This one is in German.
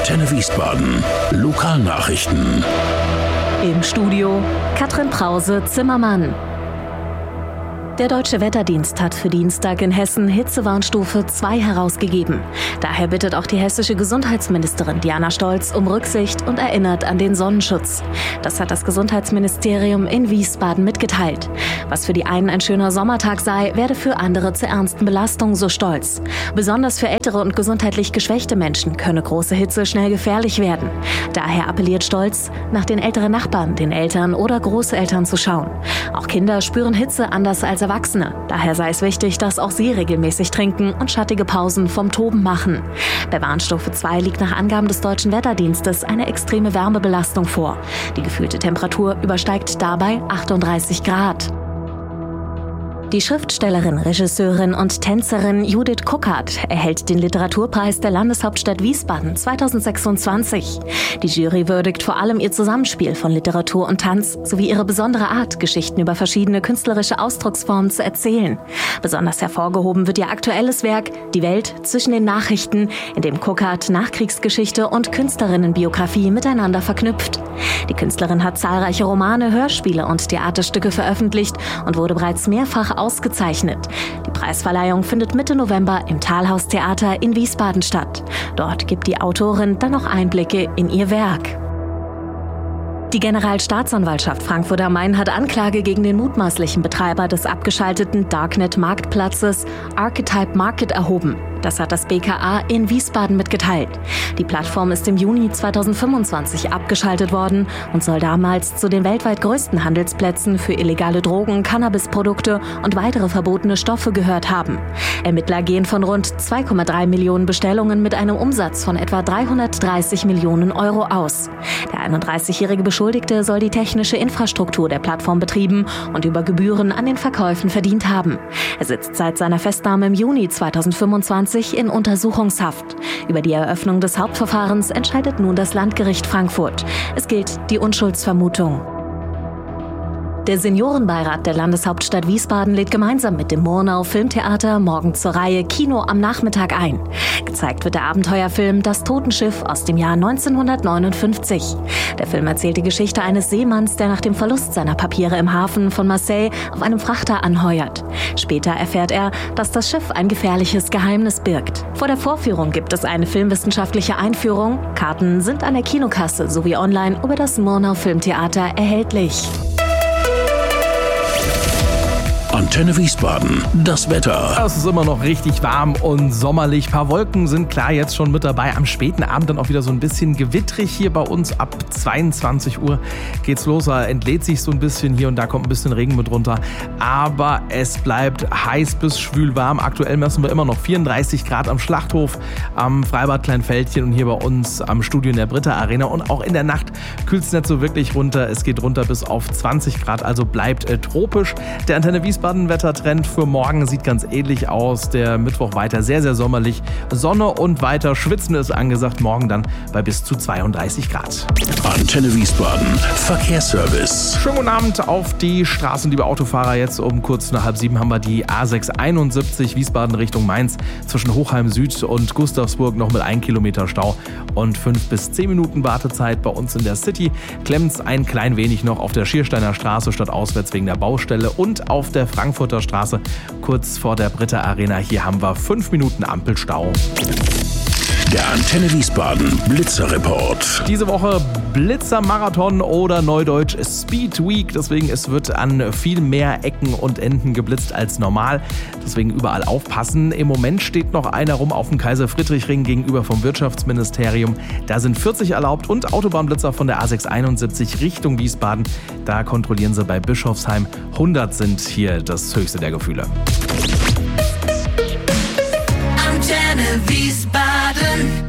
Antenne Wiesbaden. Lokalnachrichten. Im Studio Katrin Prause-Zimmermann. Der Deutsche Wetterdienst hat für Dienstag in Hessen Hitzewarnstufe 2 herausgegeben. Daher bittet auch die hessische Gesundheitsministerin Diana Stolz um Rücksicht und erinnert an den Sonnenschutz. Das hat das Gesundheitsministerium in Wiesbaden mitgeteilt. Was für die einen ein schöner Sommertag sei, werde für andere zur ernsten Belastung, so Stolz. Besonders für ältere und gesundheitlich geschwächte Menschen könne große Hitze schnell gefährlich werden. Daher appelliert Stolz, nach den älteren Nachbarn, den Eltern oder Großeltern zu schauen. Auch Kinder spüren Hitze anders als Erwachsene. Daher sei es wichtig, dass auch sie regelmäßig trinken und schattige Pausen vom Toben machen. Bei Warnstufe 2 liegt nach Angaben des Deutschen Wetterdienstes eine extreme Wärmebelastung vor. Die gefühlte Temperatur übersteigt dabei 38 Grad. Die Schriftstellerin, Regisseurin und Tänzerin Judith Kuckert erhält den Literaturpreis der Landeshauptstadt Wiesbaden 2026. Die Jury würdigt vor allem ihr Zusammenspiel von Literatur und Tanz sowie ihre besondere Art, Geschichten über verschiedene künstlerische Ausdrucksformen zu erzählen. Besonders hervorgehoben wird ihr aktuelles Werk Die Welt zwischen den Nachrichten, in dem Kuckert Nachkriegsgeschichte und Künstlerinnenbiografie miteinander verknüpft. Die Künstlerin hat zahlreiche Romane, Hörspiele und Theaterstücke veröffentlicht und wurde bereits mehrfach ausgezeichnet. Die Preisverleihung findet Mitte November im Talhaus-Theater in Wiesbaden statt. Dort gibt die Autorin dann noch Einblicke in ihr Werk. Die Generalstaatsanwaltschaft Frankfurt am Main hat Anklage gegen den mutmaßlichen Betreiber des abgeschalteten Darknet-Marktplatzes Archetype Market erhoben. Das hat das BKA in Wiesbaden mitgeteilt. Die Plattform ist im Juni 2025 abgeschaltet worden und soll damals zu den weltweit größten Handelsplätzen für illegale Drogen, Cannabisprodukte und weitere verbotene Stoffe gehört haben. Ermittler gehen von rund 2,3 Millionen Bestellungen mit einem Umsatz von etwa 330 Millionen Euro aus. Der 31-jährige Beschuldigte soll die technische Infrastruktur der Plattform betrieben und über Gebühren an den Verkäufen verdient haben. Er sitzt seit seiner Festnahme im Juni 2025 in Untersuchungshaft. Über die Eröffnung des Hauptverfahrens entscheidet nun das Landgericht Frankfurt. Es gilt die Unschuldsvermutung. Der Seniorenbeirat der Landeshauptstadt Wiesbaden lädt gemeinsam mit dem Murnau Filmtheater morgen zur Reihe Kino am Nachmittag ein. Gezeigt wird der Abenteuerfilm Das Totenschiff aus dem Jahr 1959. Der Film erzählt die Geschichte eines Seemanns, der nach dem Verlust seiner Papiere im Hafen von Marseille auf einem Frachter anheuert. Später erfährt er, dass das Schiff ein gefährliches Geheimnis birgt. Vor der Vorführung gibt es eine filmwissenschaftliche Einführung. Karten sind an der Kinokasse sowie online über das Murnau Filmtheater erhältlich. Antenne Wiesbaden, das Wetter. Es ist immer noch richtig warm und sommerlich. Ein paar Wolken sind klar jetzt schon mit dabei. Am späten Abend dann auch wieder so ein bisschen gewittrig hier bei uns. Ab 22 Uhr geht's los. Er entlädt sich so ein bisschen hier und da kommt ein bisschen Regen mit runter. Aber es bleibt heiß bis schwül warm. Aktuell messen wir immer noch 34 Grad am Schlachthof, am Freibad Kleinfeldchen und hier bei uns am Studio in der Britta Arena. Und auch in der Nacht kühlt es nicht so wirklich runter. Es geht runter bis auf 20 Grad, also bleibt tropisch. Der Antenne Wiesbaden Wettertrend für morgen sieht ganz ähnlich aus. Der Mittwoch weiter sehr, sehr sommerlich. Sonne und weiter Schwitzen ist angesagt. Morgen dann bei bis zu 32 Grad. Antenne Wiesbaden Verkehrsservice. Schönen guten Abend auf die Straßen, liebe Autofahrer. Jetzt um kurz nach 6:30 haben wir die A671 Wiesbaden Richtung Mainz zwischen Hochheim Süd und Gustavsburg noch mit 1 Kilometer Stau und 5 bis 10 Minuten Wartezeit bei uns in der City. Klemmt's ein klein wenig noch auf der Schiersteiner Straße statt auswärts wegen der Baustelle und auf der Frankfurter Straße kurz vor der Britta Arena. Hier haben wir 5 Minuten Ampelstau. Der Antenne Wiesbaden Blitzerreport. Diese Woche Blitzermarathon oder neudeutsch Speed Week. Deswegen es wird an viel mehr Ecken und Enden geblitzt als normal. Deswegen überall aufpassen. Im Moment steht noch einer rum auf dem Kaiser-Friedrich-Ring gegenüber vom Wirtschaftsministerium. Da sind 40 erlaubt und Autobahnblitzer von der A671 Richtung Wiesbaden. Da kontrollieren sie bei Bischofsheim. 100 sind hier das höchste der Gefühle. Antenne Wiesbaden.